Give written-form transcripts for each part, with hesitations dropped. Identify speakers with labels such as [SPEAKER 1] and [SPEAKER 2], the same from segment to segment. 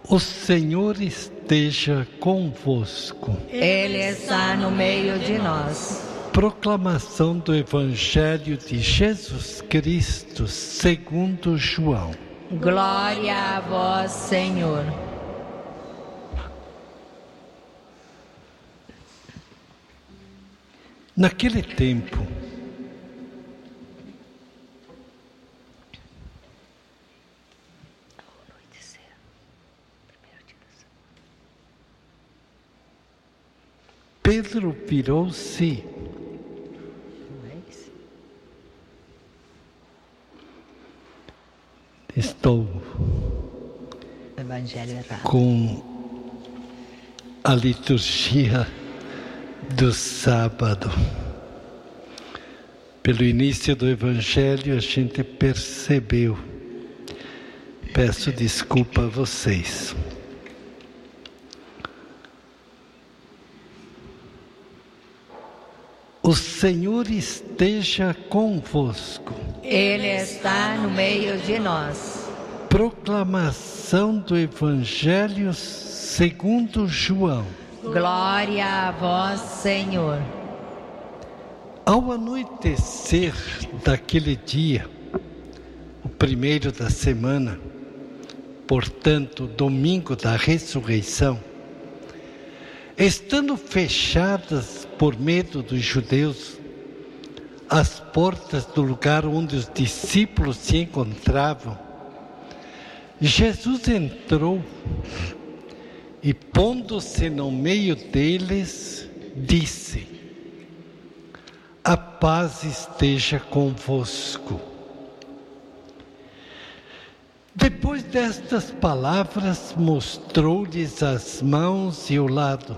[SPEAKER 1] O Senhor esteja convosco.
[SPEAKER 2] Ele está no meio de nós.
[SPEAKER 1] Proclamação do Evangelho de Jesus Cristo, segundo João.
[SPEAKER 2] Glória a vós, Senhor.
[SPEAKER 1] Naquele tempo, Pedro virou-se Estou com a liturgia do sábado. Pelo início do Evangelho a gente percebeu. Peço desculpa a vocês. O Senhor esteja convosco.
[SPEAKER 2] Ele está no meio de nós.
[SPEAKER 1] Proclamação do Evangelho segundo João.
[SPEAKER 2] Glória a vós, Senhor.
[SPEAKER 1] Ao anoitecer daquele dia, o primeiro da semana, portanto, domingo da ressurreição, estando fechadas por medo dos judeus as portas do lugar onde os discípulos se encontravam, Jesus entrou e, pondo-se no meio deles, disse: a paz esteja convosco. Depois destas palavras, mostrou-lhes as mãos e o lado.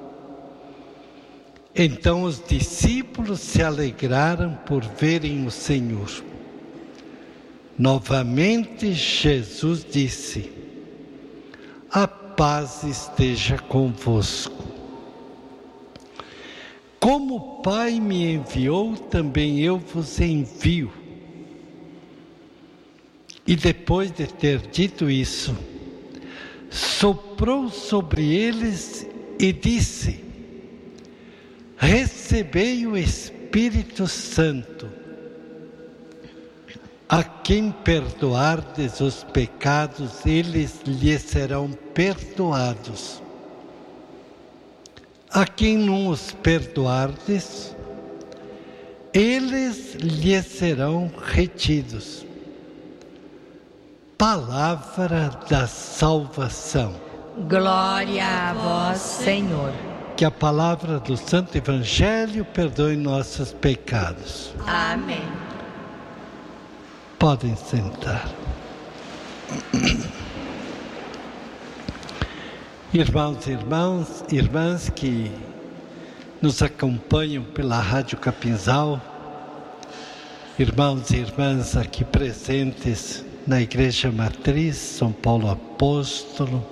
[SPEAKER 1] Então os discípulos se alegraram por verem o Senhor. Novamente Jesus disse: a paz esteja convosco. Como o Pai me enviou, também eu vos envio. E depois de ter dito isso, soprou sobre eles e disse: recebei o Espírito Santo. A quem perdoardes os pecados, eles lhes serão perdoados. A quem não os perdoardes, eles lhes serão retidos. Palavra da salvação.
[SPEAKER 2] Glória a vós, Senhor.
[SPEAKER 1] Que a palavra do Santo Evangelho perdoe nossos pecados.
[SPEAKER 2] Amém.
[SPEAKER 1] Podem sentar. Irmãos e irmãs que nos acompanham pela Rádio Capinzal, irmãos e irmãs aqui presentes na Igreja Matriz, São Paulo Apóstolo.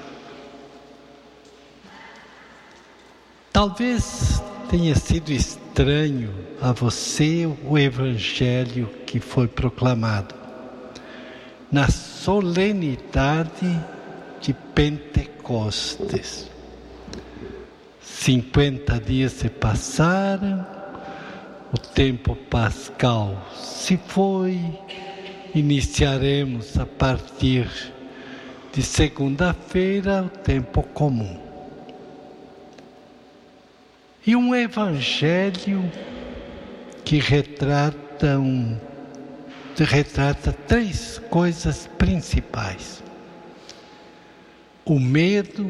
[SPEAKER 1] Talvez tenha sido estranho a você o Evangelho que foi proclamado na solenidade de Pentecostes. 50 dias se passaram, o tempo pascal se foi, iniciaremos a partir de segunda-feira o tempo comum. E um evangelho que retrata três coisas principais: o medo,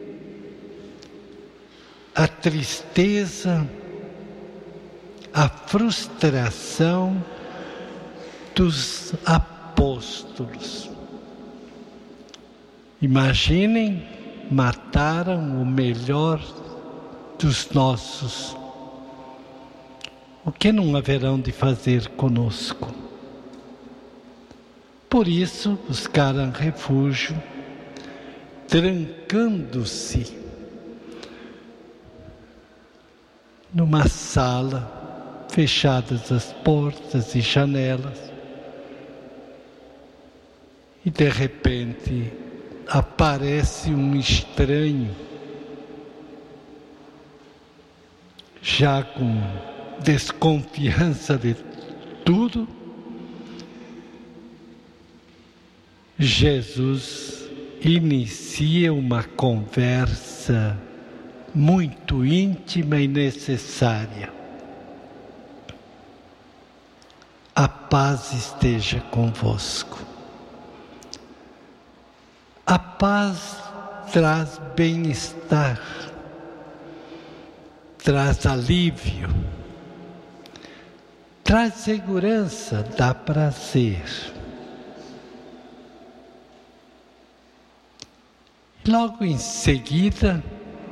[SPEAKER 1] a tristeza, a frustração dos apóstolos. Imaginem, mataram o melhor dos nossos. O que não haverão de fazer conosco? Por isso, buscaram refúgio, trancando-se numa sala, fechadas as portas e janelas, e de repente aparece um estranho, já com desconfiança de tudo. Jesus inicia uma conversa muito íntima e necessária. A paz esteja convosco. A paz traz bem-estar, traz alívio, traz segurança, dá prazer. Logo em seguida,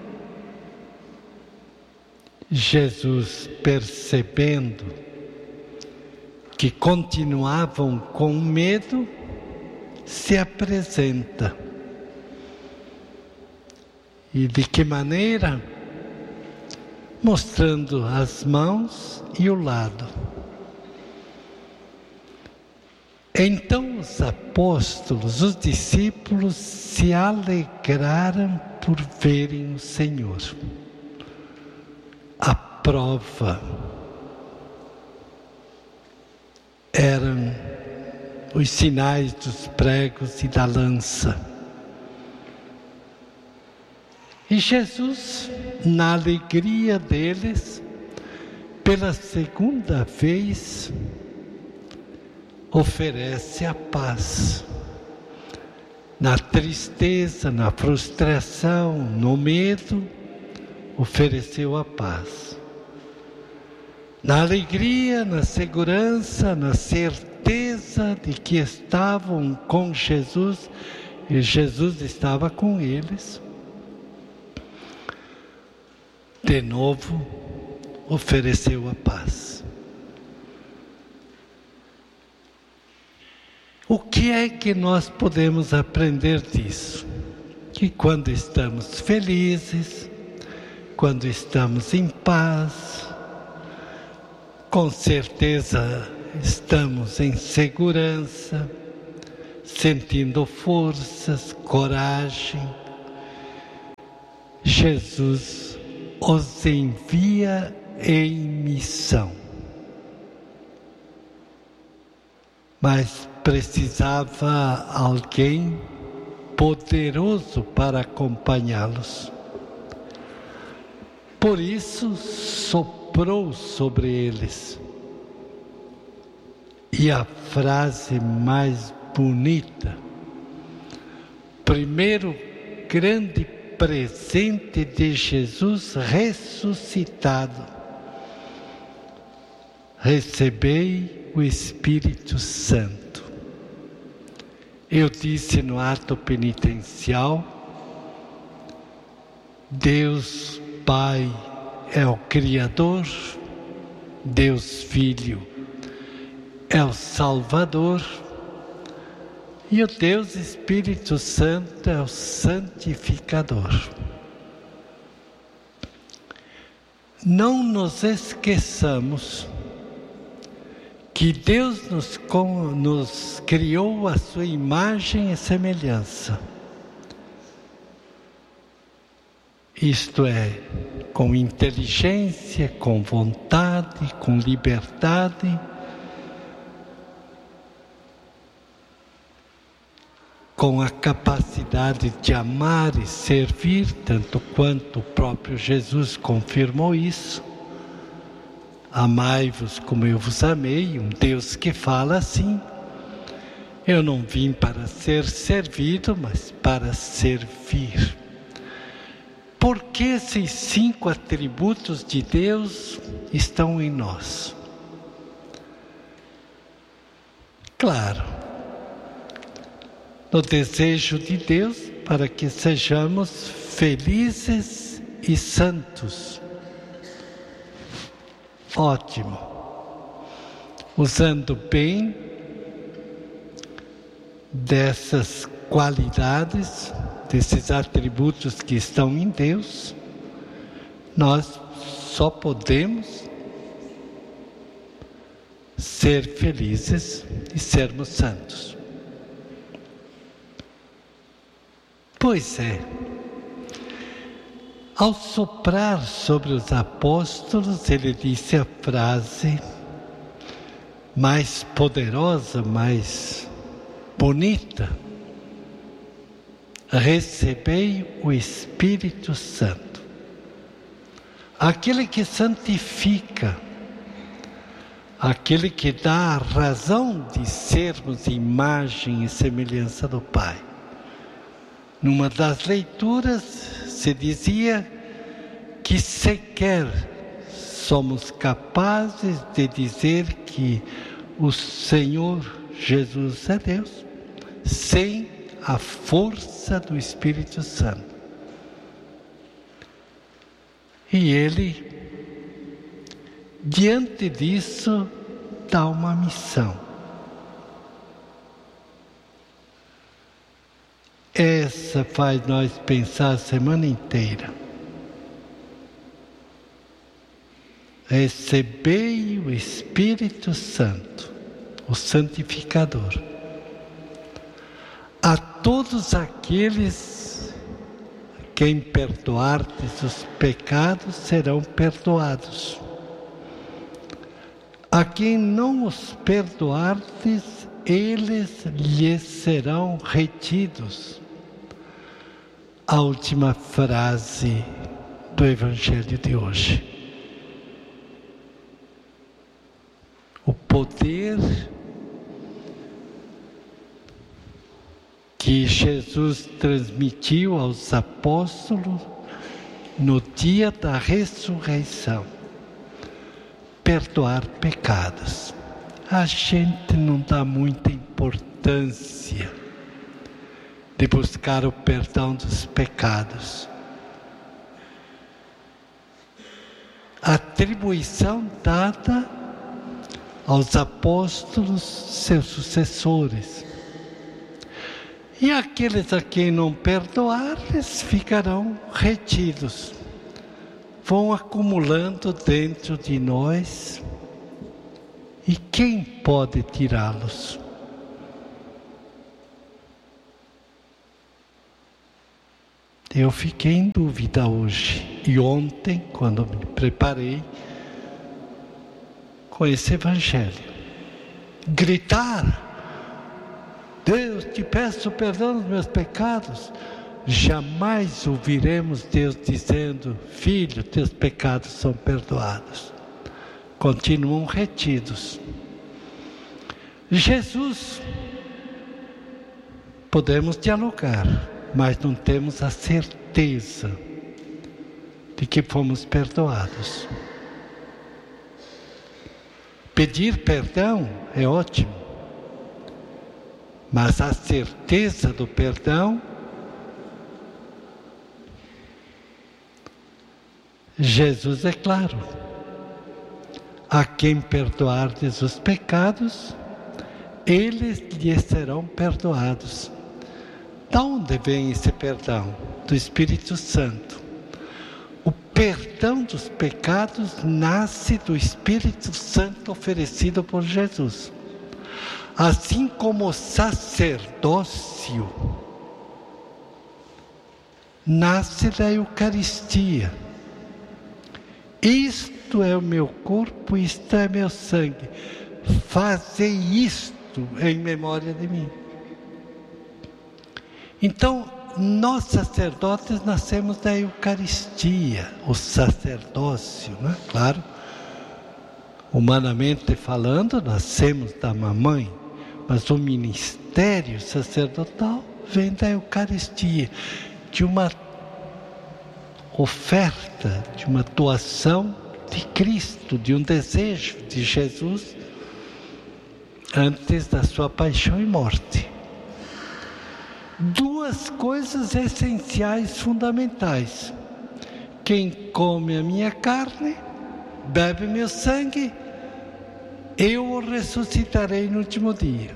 [SPEAKER 1] Jesus, percebendo que continuavam com medo, se apresenta. E de que maneira? Mostrando as mãos e o lado. Então os apóstolos, os discípulos, se alegraram por verem o Senhor. A prova eram os sinais dos pregos e da lança. E Jesus, na alegria deles, pela segunda vez, oferece a paz. Na tristeza, na frustração, no medo, ofereceu a paz. Na alegria, na segurança, na certeza de que estavam com Jesus, e Jesus estava com eles, de novo ofereceu a paz. O que é que nós podemos aprender disso? Que quando estamos felizes, quando estamos em paz, com certeza estamos em segurança, sentindo forças, coragem. Jesus os envia em missão. Mas precisava alguém poderoso para acompanhá-los. Por isso, soprou sobre eles. E a frase mais bonita, primeiro grande presente de Jesus ressuscitado: recebei o Espírito Santo. Eu disse no ato penitencial, Deus Pai é o Criador, Deus Filho é o Salvador, e o Deus Espírito Santo é o Santificador. Não nos esqueçamos que Deus nos criou a sua imagem e semelhança. Isto é, com inteligência, com vontade, com liberdade, com a capacidade de amar e servir, tanto quanto o próprio Jesus confirmou isso. Amai-vos como eu vos amei, um Deus que fala assim. Eu não vim para ser servido, mas para servir. Porque esses 5 atributos de Deus estão em nós? Claro, no desejo de Deus para que sejamos felizes e santos. Ótimo. Usando bem dessas qualidades, desses atributos que estão em Deus, nós só podemos ser felizes e sermos santos. Pois é, ao soprar sobre os apóstolos, ele disse a frase mais poderosa, mais bonita: recebei o Espírito Santo. Aquele que santifica, aquele que dá a razão de sermos imagem e semelhança do Pai. Numa das leituras se dizia que sequer somos capazes de dizer que o Senhor Jesus é Deus sem a força do Espírito Santo. E ele, diante disso, dá uma missão. Essa faz nós pensar a semana inteira. Recebei o Espírito Santo, o santificador. A todos aqueles quem perdoardes os pecados serão perdoados. A quem não os perdoardes, eles lhes serão retidos. A última frase do Evangelho de hoje. O poder que Jesus transmitiu aos apóstolos no dia da ressurreição. Perdoar pecados. A gente não dá muita importância de buscar o perdão dos pecados. Atribuição dada aos apóstolos, seus sucessores. E aqueles a quem não perdoar, eles ficarão retidos. Vão acumulando dentro de nós. E quem pode tirá-los? Eu fiquei em dúvida hoje e ontem, quando me preparei com esse Evangelho. Gritar: Deus, te peço perdão dos meus pecados. Jamais ouviremos Deus dizendo: filho, teus pecados são perdoados. Continuam retidos. Jesus, podemos dialogar, mas não temos a certeza de que fomos perdoados. Pedir perdão é ótimo, mas a certeza do perdão, Jesus é claro: a quem perdoardes os pecados, eles lhes serão perdoados. De onde vem esse perdão? Do Espírito Santo. O perdão dos pecados nasce do Espírito Santo oferecido por Jesus. Assim como o sacerdócio nasce da Eucaristia. Isto é o meu corpo, isto é meu sangue. Fazei isto em memória de mim. Então, nós sacerdotes nascemos da Eucaristia, o sacerdócio, né? Claro, humanamente falando, nascemos da mamãe, mas o ministério sacerdotal vem da Eucaristia, de uma oferta, de uma doação de Cristo, de um desejo de Jesus antes da sua paixão e morte. Duas coisas essenciais, fundamentais: quem come a minha carne, bebe meu sangue, eu o ressuscitarei no último dia.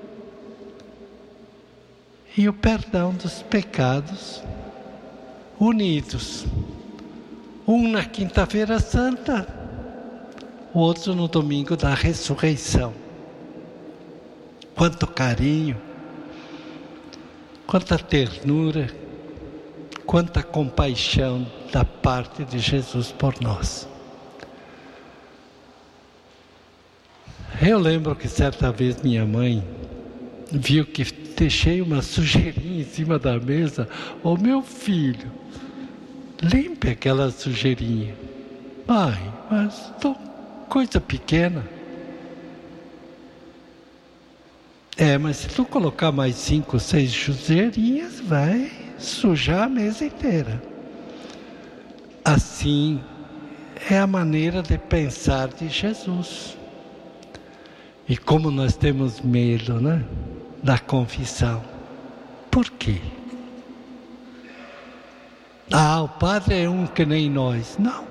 [SPEAKER 1] E o perdão dos pecados unidos. Um na quinta-feira santa, o outro no domingo da ressurreição. Quanto carinho, quanta ternura, quanta compaixão da parte de Jesus por nós. Eu lembro que certa vez minha mãe viu que deixei uma sujeirinha em cima da mesa. Ô meu filho, limpe aquela sujeirinha. Mãe, mas coisa pequena. Mas se tu colocar mais 5 ou 6 sujeirinhas, vai sujar a mesa inteira. Assim é a maneira de pensar de Jesus. E como nós temos medo, né, da confissão. Por quê? O padre é um que nem nós. Não.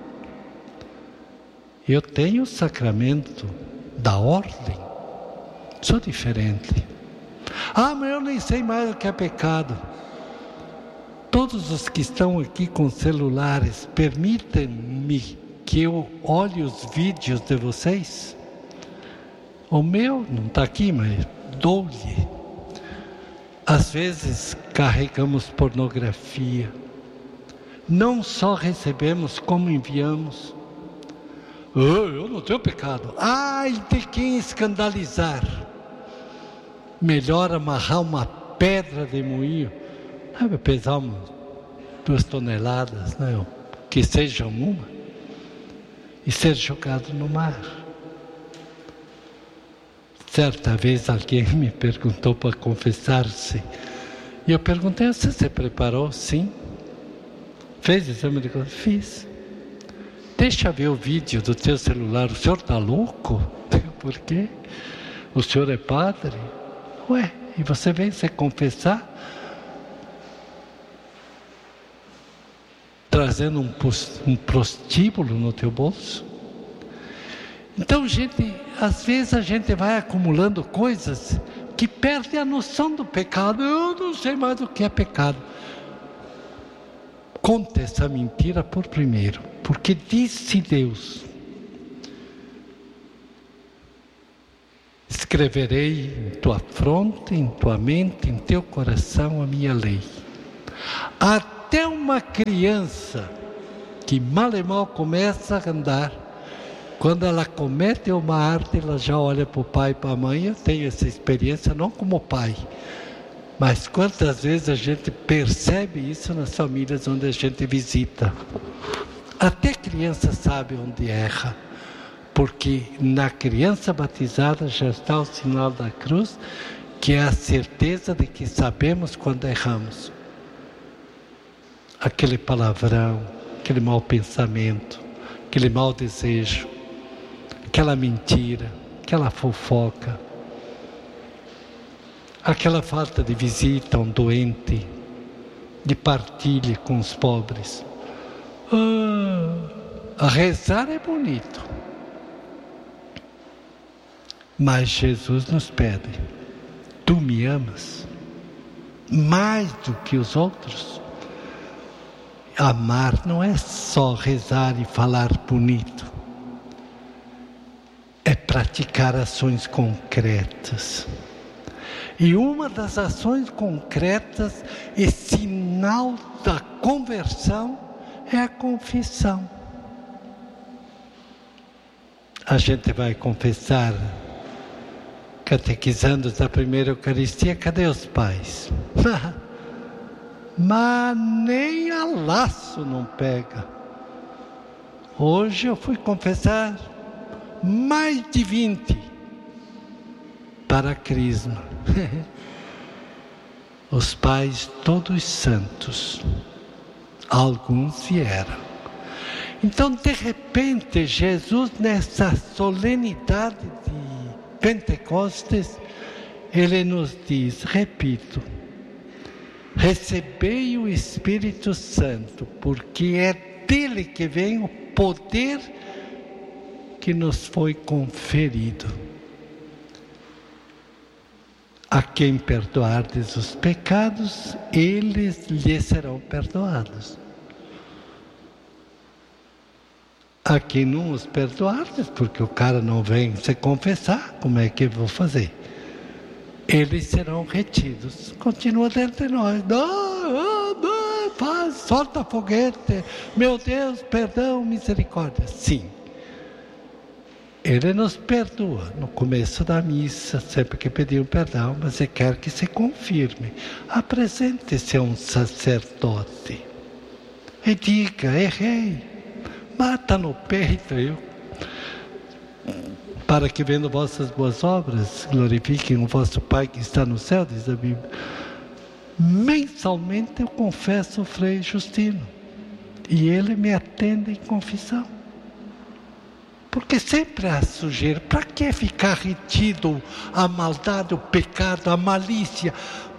[SPEAKER 1] Eu tenho o sacramento da ordem. Sou diferente. Mas eu nem sei mais o que é pecado. Todos os que estão aqui com celulares, permitem-me que eu olhe os vídeos de vocês? O meu não está aqui, mas dou-lhe. Às vezes carregamos pornografia. Não só recebemos, como enviamos. Eu não tenho pecado. De quem escandalizar. Melhor amarrar uma pedra de moinho. Vai pesar 2 toneladas, né? Que seja uma. E ser jogado no mar. Certa vez alguém me perguntou para confessar-se. E eu perguntei: você se preparou? Sim. Fez exame de consciência? Fiz. Deixa ver o vídeo do teu celular. O senhor está louco? Por quê? O senhor é padre? E você vem se confessar? Trazendo um prostíbulo no teu bolso? Então, gente, às vezes a gente vai acumulando coisas que perde a noção do pecado. Eu não sei mais o que é pecado. Conta essa mentira por primeiro, porque disse Deus: escreverei em tua fronte, em tua mente, em teu coração a minha lei. Até uma criança que mal e mal começa a andar, quando ela comete uma arte, ela já olha para o pai e para a mãe. Eu tenho essa experiência, não como pai, mas quantas vezes a gente percebe isso nas famílias onde a gente visita. Até criança sabe onde erra, porque na criança batizada já está o sinal da cruz, que é a certeza de que sabemos quando erramos. Aquele palavrão, aquele mau pensamento, aquele mau desejo, aquela mentira, aquela fofoca, aquela falta de visita a um doente, de partilha com os pobres. Rezar é bonito, mas Jesus nos pede: tu me amas mais do que os outros? Amar não é só rezar e falar bonito, é praticar ações concretas. E uma das ações concretas e sinal da conversão é a confissão. A gente vai confessar, catequizando da primeira Eucaristia. Cadê os pais? Mas nem a laço não pega. Hoje eu fui confessar mais de 20 para a Crisma. Os pais todos santos, alguns vieram. Então, de repente, Jesus, nessa solenidade de Pentecostes, Ele nos diz, repito: recebei o Espírito Santo, porque é dele que vem o poder que nos foi conferido. A quem perdoardes os pecados, eles lhes serão perdoados. A quem não os perdoardes, porque o cara não vem se confessar, como é que eu vou fazer? Eles serão retidos. Continua dentro de nós. solta foguete, meu Deus, perdão, misericórdia. Sim, Ele nos perdoa no começo da missa, sempre que pedimos perdão, mas Ele quer que se confirme. Apresente-se a um sacerdote e diga: errei, mata no peito eu, para que vendo vossas boas obras glorifiquem o vosso Pai que está no céu, diz a Bíblia. Mensalmente eu confesso o Frei Justino e ele me atende em confissão, porque sempre há sujeira. Para que ficar retido a maldade, o pecado, a malícia,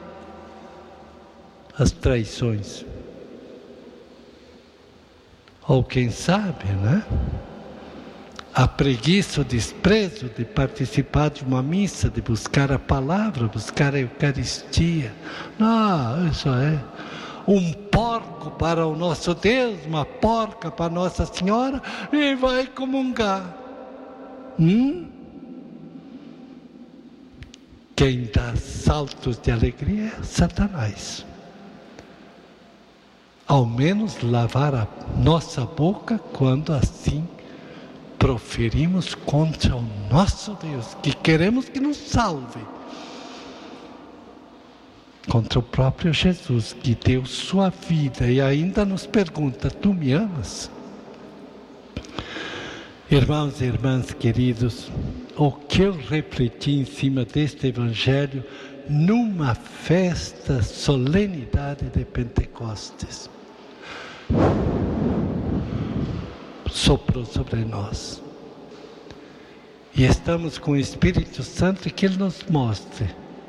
[SPEAKER 1] as traições? Ou quem sabe, né? A preguiça, o desprezo de participar de uma missa, de buscar a palavra, buscar a Eucaristia. Não, isso é um porco para o nosso Deus, uma porca para Nossa Senhora, e vai comungar. Quem dá saltos de alegria é Satanás. Ao menos lavar a nossa boca quando assim proferimos contra o nosso Deus, que queremos que nos salve, contra o próprio Jesus, que deu sua vida e ainda nos pergunta: tu me amas? Irmãos e irmãs queridos, o que eu refleti em cima deste Evangelho numa festa, solenidade de Pentecostes, soprou sobre nós. E estamos com o Espírito Santo, que Ele nos mostre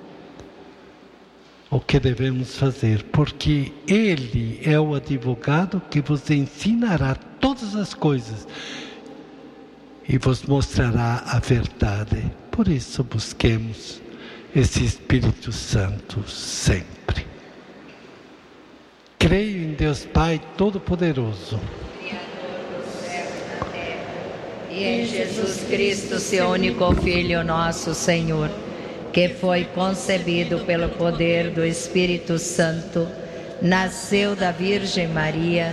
[SPEAKER 1] o que devemos fazer, porque Ele é o advogado que vos ensinará todas as coisas e vos mostrará a verdade. Por isso busquemos esse Espírito Santo sempre. Creio em Deus Pai Todo-Poderoso,
[SPEAKER 2] e em Jesus Cristo, seu único Filho, nosso Senhor, que foi concebido pelo poder do Espírito Santo, nasceu da Virgem Maria,